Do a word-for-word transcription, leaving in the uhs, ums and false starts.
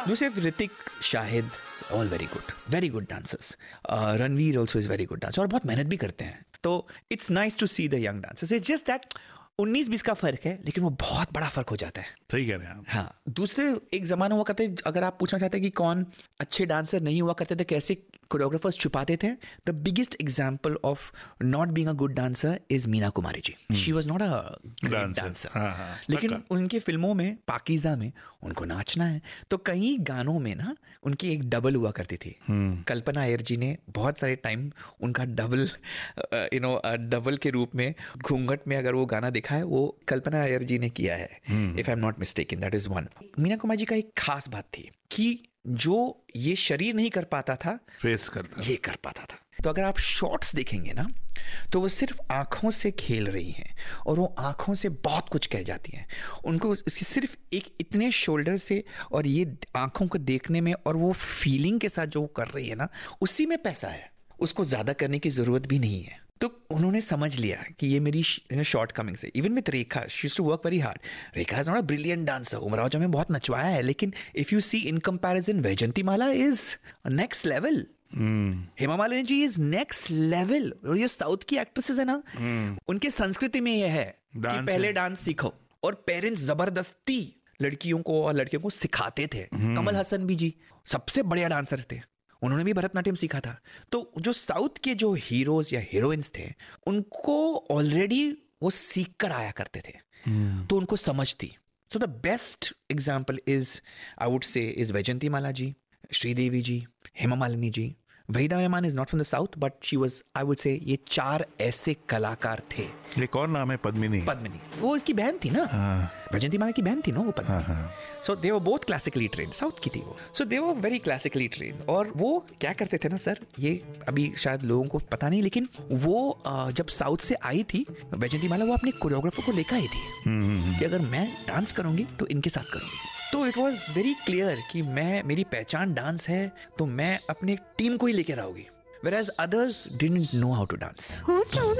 दूसरे Hrithik, Shahid, all very good, very good dancers. Ranveer also is very good dancer और बहुत मेहनत भी करते हैं. तो it's nice to see the young dancers. It's just that उन्नीस बीस का फर्क है, लेकिन वो बहुत बड़ा फर्क हो जाता है. सही कह रहे हैं आप. हाँ, दूसरे एक जमाना हुआ करते, अगर आप पूछना चाहते हैं कि कौन अच्छे डांसर नहीं हुआ करते थे, कैसे कोरियोग्राफर्स छुपाते थे, the biggest example of not being a good dancer is Meena Kumari ji. She was not a great dancer, लेकिन उनके फिल्मों में, पाकीज़ा में उनको नाचना है, तो कई गानों में ना उनकी एक डबल हुआ करती थी. कल्पना अय्यर जी ने बहुत सारे टाइम उनका डबल, यू नो डबल के रूप में घूंघट में अगर वो गाना दिखा है, वो कल्पना अय्यर जी ने किया है, if I am not mistaken. That is one. Meena Kumari ji का एक खास बात थी कि जो ये शरीर नहीं कर पाता था, फेस करता ये कर पाता था. तो अगर आप शॉट्स देखेंगे ना, तो वो सिर्फ आंखों से खेल रही हैं और वो आंखों से बहुत कुछ कह जाती हैं. उनको सिर्फ एक इतने शोल्डर से और ये आंखों को देखने में और वो फीलिंग के साथ जो वो कर रही है ना, उसी में पैसा है. उसको ज्यादा करने की जरूरत भी नहीं है. तो उन्होंने समझ लिया कि ये मेरी शॉर्ट कमिंग से. Even with Rekha, she used to work very hard. Rekha is not a brilliant dancer. Umrao जब में बहुत नचवाया है, लेकिन if you see in comparison, Vaijanti Mala is next level. Hema Malini ji is next level. और ये साउथ की एक्ट्रेसेस है ना, hmm. उनके संस्कृति में ये है कि पहले डांस सीखो, और पेरेंट्स जबरदस्ती लड़कियों को और लड़कियों को सिखाते थे. hmm. कमल हसन भी जी सबसे बढ़िया डांसर थे, उन्होंने भी भरतनाट्यम सीखा था. तो जो साउथ के जो हीरोज या हीरोइंस थे, उनको ऑलरेडी वो सीख कर आया करते थे. hmm. तो उनको समझ थी. So the best example is, I would say, is Vaijanti Mala ji, Sridevi ji, Hema Malini ji. Waheeda Rehman is not from the south, but she was, I would say, ये चार ऐसे कलाकार थे. एक और नाम है पद्मिनी. पद्मिनी वो इसकी बहन थी ना, वैजंती माला की बहन थी ना वो पद्मिनी. सो दे were both classically trained, south की थी वो. सो दे वर वेरी क्लासिकली ट्रेन्ड. और वो क्या करते थे ना सर, ये अभी शायद लोगों को पता नहीं, लेकिन वो जब साउथ से आई थी वैजंती माला, वो अपने कोरियोग्राफर को लेकर आई थी कि अगर मैं डांस करूंगी तो इनके साथ करूंगी. तो इट वॉज वेरी क्लियर कि मैं, मेरी पहचान डांस है, तो मैं अपने टीम को ही लेकर आऊंगी. Whereas others didn't know how to dance.